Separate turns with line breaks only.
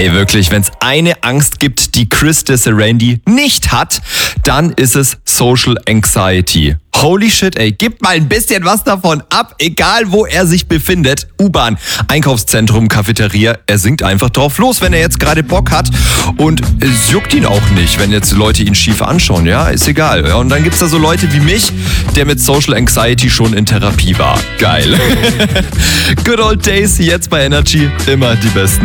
Ey, wirklich, wenn es eine Angst gibt, die Chris Desserandi nicht hat, dann ist es Social Anxiety. Holy shit, ey, gibt mal ein bisschen was davon ab, egal wo er sich befindet. U-Bahn, Einkaufszentrum, Cafeteria, er singt einfach drauf los, wenn er jetzt gerade Bock hat. Und es juckt ihn auch nicht, wenn jetzt Leute ihn schief anschauen, ja, ist egal. Ja, und dann gibt's da so Leute wie mich, der mit Social Anxiety schon in Therapie war. Geil. Good old days, jetzt bei Energy, immer die besten.